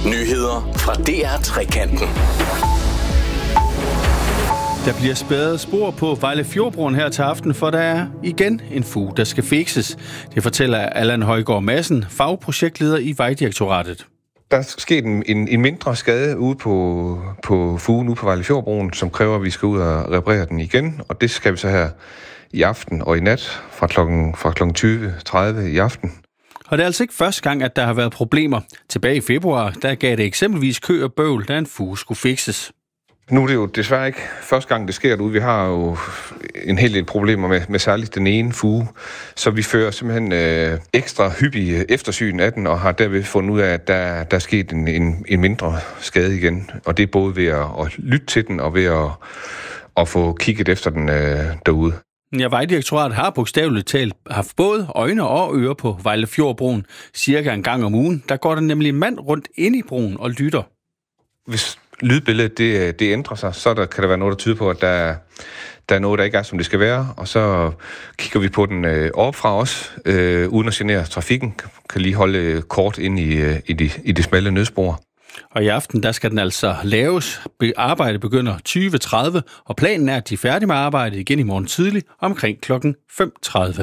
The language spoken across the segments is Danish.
Nyheder fra DR Trekanten. Der bliver spærret spor på Vejle-Fjordbroen her til aften, for der er igen en fuge, der skal fikses. Det fortæller Allan Højgaard Madsen, fagprojektleder i Vejdirektoratet. Der er sket en mindre skade ude på fugen ude på Vejle-Fjordbroen, som kræver, at vi skal ud og reparere den igen. Og det skal vi så her i aften og i nat fra klokken 20.30 i aften. Og det er altså ikke første gang, at der har været problemer. Tilbage i februar, der gav det eksempelvis kø og bøvl, da en fuge skulle fikses. Nu er det jo desværre ikke første gang, det sker derude. Vi har jo en hel del problemer med særligt den ene fuge. Så vi fører simpelthen ekstra hyppige eftersyn af den, og har derved fundet ud af, at der er sket en mindre skade igen. Og det er både ved at lytte til den, og ved at få kigget efter den derude. Ja, Vejdirektoratet har bogstaveligt talt haft både øjne og ører på Vejle-Fjordbroen. Cirka en gang om ugen, der går der nemlig en mand rundt inde i broen og lytter. Hvis lydbilledet det ændrer sig, så kan der være noget, der tyder på, at der er noget, der ikke er, som det skal være. Og så kigger vi på den op fra os, uden at genere trafikken. Kan lige holde kort ind i de smalle nødspor. Og i aften, der skal den altså laves. Arbejdet begynder 20.30, og planen er, at de er færdige med arbejdet igen i morgen tidlig omkring klokken 5.30.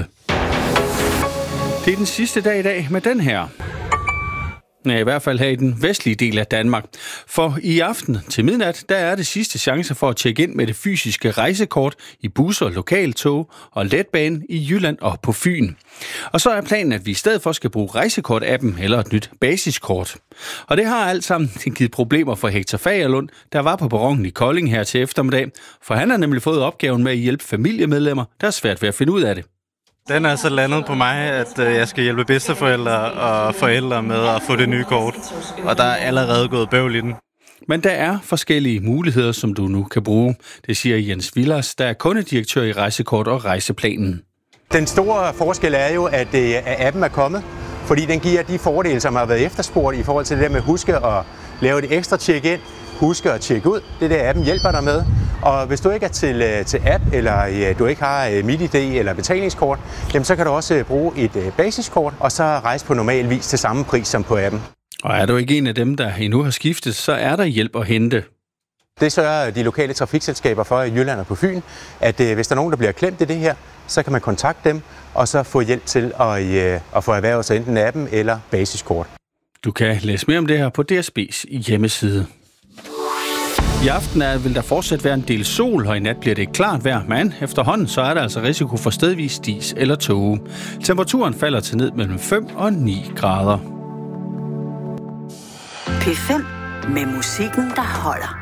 Det er den sidste dag i dag med den her. Ja, i hvert fald her i den vestlige del af Danmark. For i aften til midnat, der er det sidste chance for at tjekke ind med det fysiske rejsekort i busser, lokaltog og letbane i Jylland og på Fyn. Og så er planen, at vi i stedet for skal bruge rejsekort-appen eller et nyt basiskort. Og det har alt sammen givet problemer for Hector Fagerlund, der var på perronen i Kolding her til eftermiddag. For han har nemlig fået opgaven med at hjælpe familiemedlemmer, der er svært ved at finde ud af det. Den er så landet på mig, at jeg skal hjælpe bedsteforældre og forældre med at få det nye kort. Og der er allerede gået bøvl i den. Men der er forskellige muligheder, som du nu kan bruge. Det siger Jens Villers, der er kundedirektør i Rejsekort og Rejseplanen. Den store forskel er jo, at appen er kommet, fordi den giver de fordele, som har været efterspurgt i forhold til det der med at huske at lave et ekstra check-in, huske at tjekke ud. Det der appen hjælper dig med. Og hvis du ikke er til app, eller du ikke har MitID eller betalingskort, jamen, så kan du også bruge et basiskort, og så rejse på normal vis til samme pris som på appen. Og er du ikke en af dem, der endnu har skiftet, så er der hjælp at hente. Det sørger de lokale trafikselskaber for i Jylland og på Fyn, at hvis der er nogen, der bliver klemt i det her, så kan man kontakte dem, og så få hjælp til at få erhvervet sig enten appen eller basiskort. Du kan læse mere om det her på DSB's hjemmeside. I aften vil der fortsat være en del sol, og i nat bliver det klart vejr, men efterhånden så er der altså risiko for stedvis dis eller tåge. Temperaturen falder til ned mellem 5 og 9 grader. P5 med musikken, der holder.